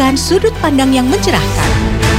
memberikan sudut pandang yang mencerahkan.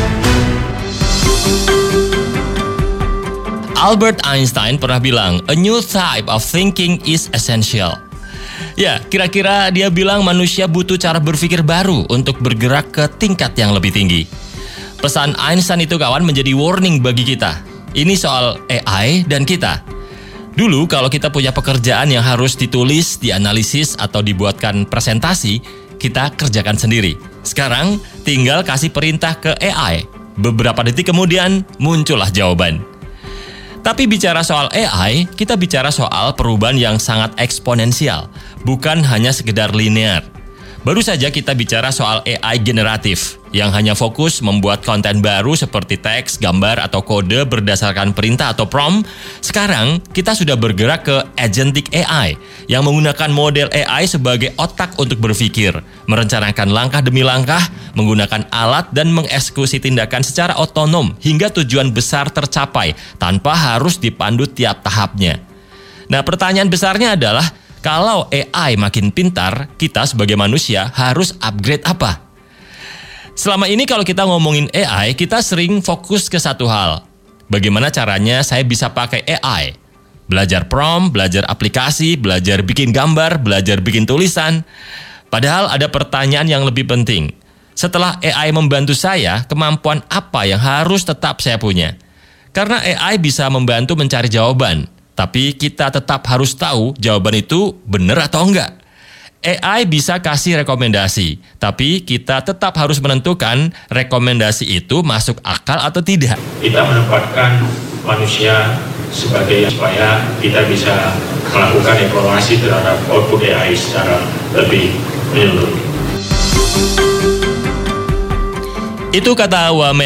Albert Einstein pernah bilang, "A new type of thinking is essential." Ya, kira-kira dia bilang manusia butuh cara berpikir baru untuk bergerak ke tingkat yang lebih tinggi. Pesan Einstein itu kawan menjadi warning bagi kita. Ini soal AI dan kita. Dulu kalau kita punya pekerjaan yang harus ditulis, dianalisis, atau dibuatkan presentasi, kita kerjakan sendiri. Sekarang tinggal kasih perintah ke AI. Beberapa detik kemudian muncullah jawaban. Tapi bicara soal AI, kita bicara soal perubahan yang sangat eksponensial, bukan hanya sekedar linear. Baru saja kita bicara soal AI generatif, yang hanya fokus membuat konten baru seperti teks, gambar, atau kode berdasarkan perintah atau prompt. Sekarang, kita sudah bergerak ke agentic AI, yang menggunakan model AI sebagai otak untuk berpikir, merencanakan langkah demi langkah, menggunakan alat dan mengeksekusi tindakan secara otonom hingga tujuan besar tercapai tanpa harus dipandu tiap tahapnya. Nah, pertanyaan besarnya adalah, kalau AI makin pintar, kita sebagai manusia harus upgrade apa? Selama ini kalau kita ngomongin AI, kita sering fokus ke satu hal. Bagaimana caranya saya bisa pakai AI? Belajar prompt, belajar aplikasi, belajar bikin gambar, belajar bikin tulisan. Padahal ada pertanyaan yang lebih penting. Setelah AI membantu saya, kemampuan apa yang harus tetap saya punya? Karena AI bisa membantu mencari jawaban, tapi kita tetap harus tahu jawaban itu benar atau enggak. AI bisa kasih rekomendasi, tapi kita tetap harus menentukan rekomendasi itu masuk akal atau tidak. Kita menempatkan manusia sebagai supaya kita bisa melakukan evaluasi terhadap output AI secara lebih menyeluruh. Itu kata Wamen